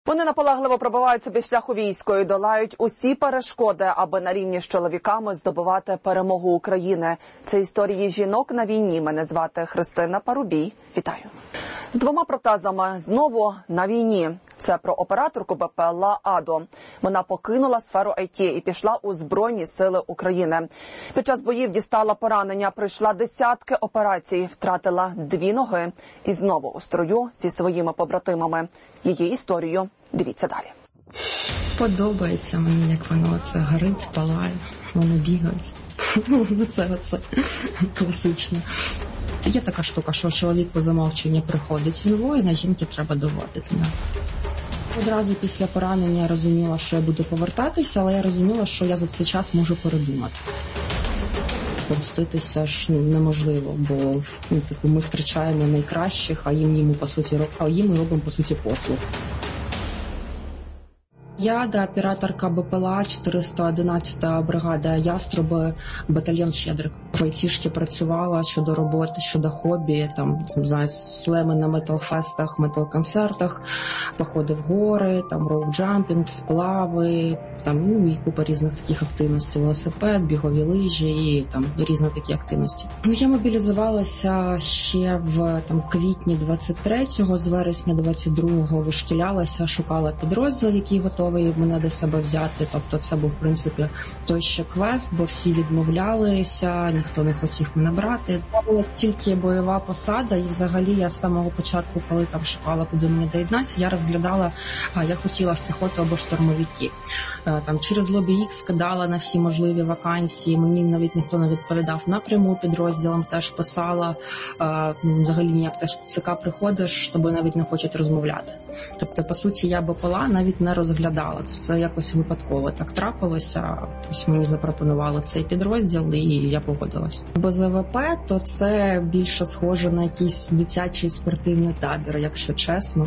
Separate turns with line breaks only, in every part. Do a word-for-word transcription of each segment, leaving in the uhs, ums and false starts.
Вони наполегливо пробивають собі шлях у війську і долають усі перешкоди, аби на рівні з чоловіками здобувати перемогу України. Це історії жінок на війні. Мене звати Христина Парубій. Вітаю. З двома протезами знову на війні. Це про операторку БПЛА «Адо». Вона покинула сферу ай ті і пішла у Збройні сили України. Під час боїв дістала поранення, пройшла десятки операцій, втратила дві ноги і знову у строю зі своїми побратимами. Її історію дивіться далі.
Подобається мені, як воно це горить, палає, вони бігають. Ну, це, це класично. Є така штука, що чоловік по замовченню приходить в воїн, а жінки треба доводити. Одразу після поранення я розуміла, що я буду повертатися, але я розуміла, що я за цей час можу передумати. Помститися ж ну, неможливо, бо ну, типу, ми втрачаємо найкращих, а їм, їм, по суті, а їм ми робимо, по суті, послуг. Я, да, операторка БПЛА, чотириста одинадцята бригада «Яструби», батальйон «Щедрик». В айтішки працювала щодо роботи, щодо хобі, там, не знаю, слеми на метал-фестах, метал-концертах, походи в гори, там, роуд-джампінг, сплави, там, ну, і купа різних таких активностей, велосипед, бігові лижі і там різні такі активності. Ну, я мобілізувалася ще в там квітні двадцять третього, з вересня двадцять другого вишкілялася, шукала підрозділ, який готовий мене до себе взяти. Тобто це був, в принципі, той ще квест, бо всі відмовлялися, ніхто не хотів мене брати. Це була тільки бойова посада, і взагалі я з самого початку, коли там шукала, куди мені доєднатися, я розглядала, я хотіла в піхоту або штурмовики. Там через Лобі Ікс кидала на всі можливі вакансії, мені навіть ніхто не відповідав напряму, підрозділом теж писала, взагалі ніяк теж в ЦК приходиш, з тобою навіть не хочуть розмовляти. Тобто, по суті, я БПЛА навіть не розглядала, це якось випадково так трапилося, тобто мені запропонували цей підрозділ і я погодилась. Бо З В П, то це більше схоже на якийсь дитячий спортивний табір, якщо чесно.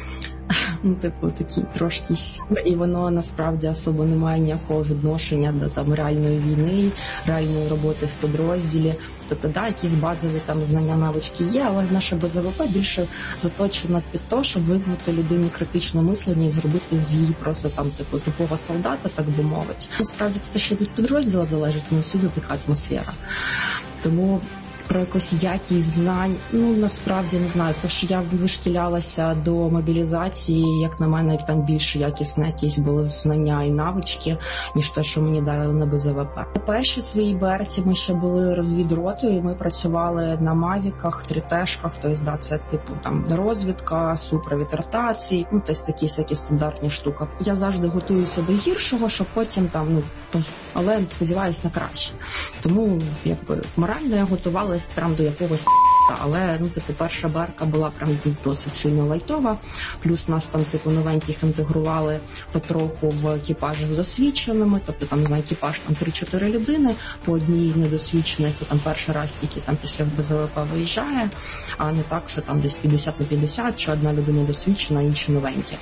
Ну, типу, такі трошки, і воно насправді особо не має ніякого відношення до там реальної війни, реальної роботи в підрозділі. Тобто, да, якісь базові там знання, навички є, але наше Б З В П більше заточено під те, щоб вимкнути людині критичне мислення і зробити з її просто там типу тупого солдата, так би мовити. Насправді це ще від підрозділу залежить, не всюди така атмосфера. Тому про якусь якість знань, ну, насправді, не знаю, то, що я вишкілялася до мобілізації, як на мене, там більше якісні якісь були знання і навички, ніж те, що мені дали на Б З В П. У першій своїй берці ми ще були розвідротою, і ми працювали на мавіках, трітешках, тобто, да, це типу там розвідка, супровід ротації, ну, тобто такі всякі стандартні штуки. Я завжди готуюся до гіршого, щоб потім там, ну, але сподіваюся на краще. Тому, якби, морально я готувалася прям до якогось, але, ну, типу, перша берка була прям досить сильно лайтова, плюс нас там, типу, новеньких інтегрували потроху в екіпажі з досвідченими, тобто, там, не знаю, екіпаж там три-чотири людини, по одній недосвідчених, то там перший раз тільки там після Б З В П виїжджає, а не так, що там десь п'ятдесят на п'ятдесят, що одна людина досвідчена, інші новенькі.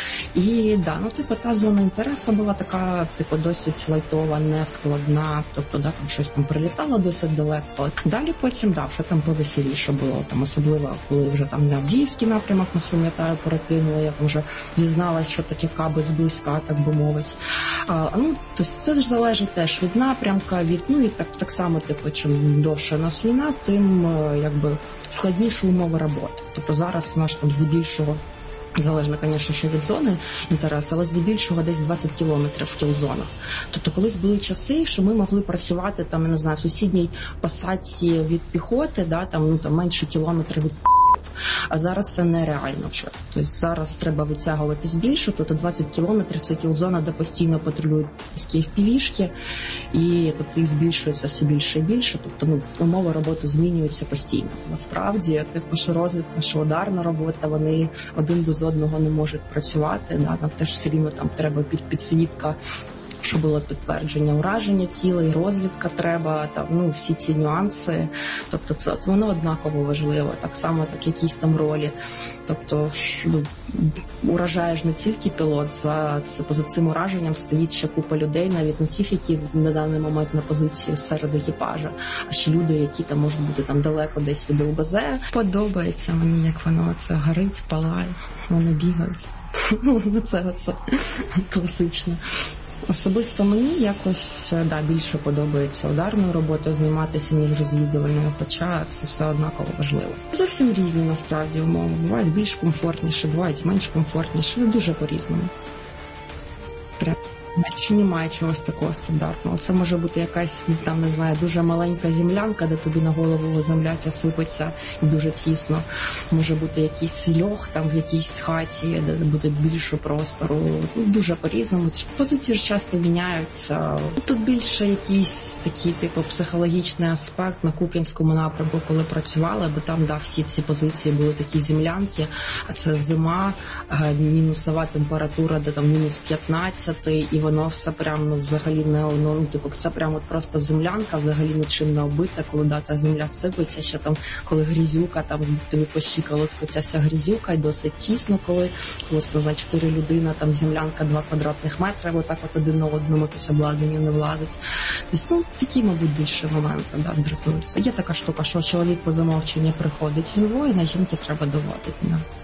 І, да, ну, типу, та зона інтересу була така, типу, досить лайтова, не складна, тобто, да, там щось там прилітало досить далеко. Далі потім, да, вже там повеселіше було, там, особливо, коли вже там на Авдіївський напрямок, нас, пам'ятаю, перекинули, я там вже дізналась, що таке каби зблизька, так би мовити. А, ну, тобто це ж залежить теж від напрямка, від, ну, і так, так само, типу, чим довше нас війна, тим, якби, складніші умови роботи. Тобто зараз у нас там здебільшого, залежно, звісно, ще від зони інтересу, але здебільшого десь двадцять кілометрів в кілзонах. Тобто колись були часи, що ми могли працювати там, я не знаю, в сусідній посадці від піхоти, да, там, ну, там менше кілометра від а зараз це нереально вже. Тобто зараз треба витягуватись більше, тобто двадцять кілометрів – це кілзона, де постійно патрулюють еф пі ві-шки, і тобто їх збільшується все більше і більше, тобто, ну, умови роботи змінюються постійно. Насправді, типу, що розвідка, що ударна робота, вони один без одного не можуть працювати, да, нам теж все рівно там треба під підсвітка, що було підтвердження ураження тіла, і розвідка треба, там, ну, всі ці нюанси. Тобто це, це воно однаково важливо, так само, так якісь там ролі. Тобто, ну, уражаєш не тільки пілот, за, за цим ураженням стоїть ще купа людей, навіть не тих, які на даний момент на позиції серед екіпажа, а ще люди, які там можуть бути там далеко десь від Л Б З. Подобається мені, як воно це горить, палає, вони бігають. Ну, це, це класично. Особисто мені якось да, більше подобається ударною роботою займатися, ніж розвідувальною, хоча це все однаково важливо. Зовсім різні насправді умови. Бувають більш комфортніше, бувають менш комфортніше, дуже по-різному. Чи немає чогось такого стандартного. Це може бути якась, там, не знаю, дуже маленька землянка, де тобі на голову земля ця сипеться і дуже тісно. Може бути якийсь льох там в якійсь хаті, де буде більше простору. Дуже по-різному. Позиції ж часто міняються. Тут більше якийсь такий, типу, психологічний аспект на Куп'янському напрямку, коли працювали, бо там, да, всі ці позиції були такі землянки, а це зима, мінусова температура, де там мінус п'ятнадцять, і воно все прям, ну, взагалі не, ну, типу, це прямо от просто землянка, взагалі нічим не оббита, коли, да, ця земля сипеться, ще там, коли грізюка, там, тобі по щиколотку ця вся грізюка, і досить тісно, коли просто за чотири людини, там, землянка два квадратних метри, отак от один на одному якось обладнання не влазить. Тобто, ну, такі, мабуть, більше моменти, да, дратуються. Є така штука, що чоловік по замовченню приходить в воїн, а жінки треба доводити, да.